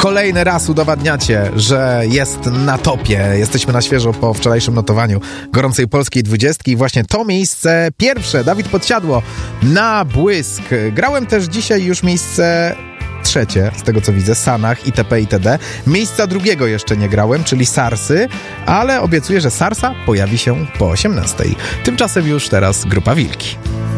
kolejny raz udowadniacie, że jest na topie. Jesteśmy na świeżo po wczorajszym notowaniu gorącej polskiej 20 i właśnie to miejsce pierwsze, Dawid Podsiadło, na błysk. Grałem też dzisiaj już miejsce trzecie, z tego co widzę, Sanach, itp. itd. Miejsca drugiego jeszcze nie grałem, czyli Sarsy, ale obiecuję, że Sarsa pojawi się po 18. Tymczasem już teraz Grupa Wilki.